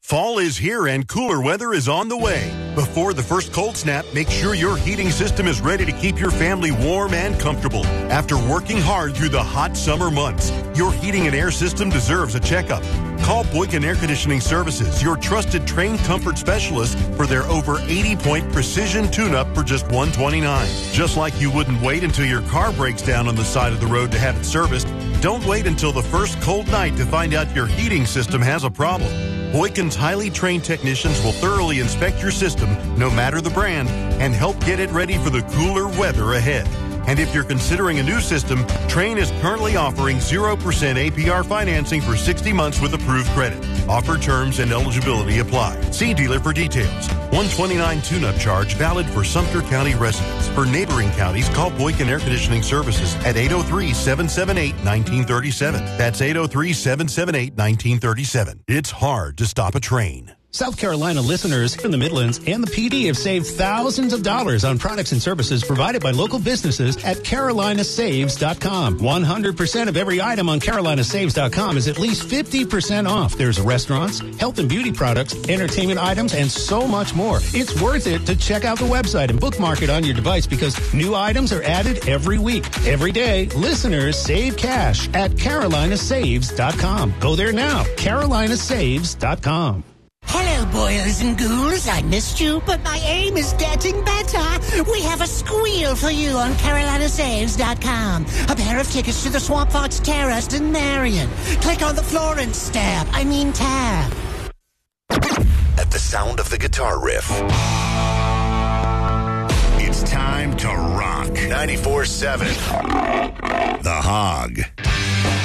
Fall is here and cooler weather is on the way. Before the first cold snap, make sure your heating system is ready to keep your family warm and comfortable. After working hard through the hot summer months, your heating and air system deserves a checkup. Call Boykin Air Conditioning Services, your trusted trained comfort specialist, for their over 80-point precision tune-up for just $129. Just like you wouldn't wait until your car breaks down on the side of the road to have it serviced, don't wait until the first cold night to find out your heating system has a problem. Boykin's highly trained technicians will thoroughly inspect your system, no matter the brand, and help get it ready for the cooler weather ahead. And if you're considering a new system, Trane is currently offering 0% APR financing for 60 months with approved credit. Offer terms and eligibility apply. See dealer for details. $129 tune-up charge valid for Sumter County residents. For neighboring counties, call Boykin Air Conditioning Services at 803-778-1937. That's 803-778-1937. It's hard to stop a train. South Carolina listeners in the Midlands and the PD have saved thousands of dollars on products and services provided by local businesses at carolinasaves.com. 100% of every item on carolinasaves.com is at least 50% off. There's restaurants, health and beauty products, entertainment items, and so much more. It's worth it to check out the website and bookmark it on your device because new items are added every week. Every day, listeners save cash at carolinasaves.com. Go there now, carolinasaves.com. Hello, boys and ghouls. I missed you, but my aim is getting better. We have a squeal for you on CarolinaSaves.com. A pair of tickets to the Swamp Fox Terrace in Marion. Click on the Florence tab. tab. At the sound of the guitar riff, it's time to rock. 94.7 The Hog.